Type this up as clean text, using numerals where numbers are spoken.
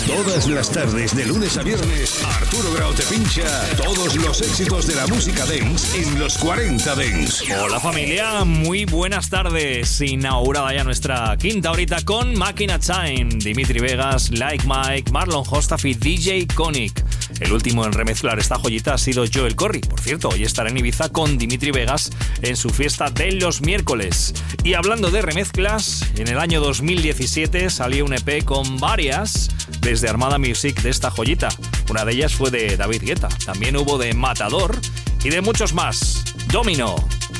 Todas las tardes, de lunes a viernes, Arturo Grau te pincha todos los éxitos de la música dance en los 40 Dance. Hola familia, muy buenas tardes. Inaugurada ya nuestra quinta horita con Máquina Time, Dimitri Vegas, Like Mike, Marlon Hostaf y DJ Konik. El último en remezclar esta joyita ha sido Joel Corry. Por cierto, hoy estará en Ibiza con Dimitri Vegas en su fiesta de los miércoles. Y hablando de remezclas, en el año 2017 salió un EP con varias desde Armada Music de esta joyita. Una de ellas fue de David Guetta. También hubo de Matador y de muchos más. Domino.